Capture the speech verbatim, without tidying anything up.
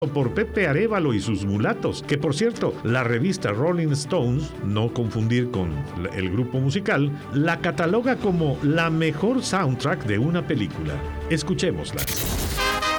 por Pepe Arévalo y sus mulatos, que por cierto, la revista Rolling Stones, no confundir con el grupo musical, la cataloga como la mejor soundtrack de una película. Escuchémosla.